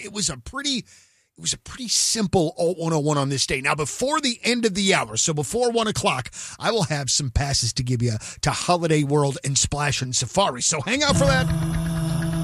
it was a pretty simple Alt 101 on this day. Now, before the end of the hour, so before 1 o'clock, I will have some passes to give you to Holiday World and Splash and Safari. So hang out for that.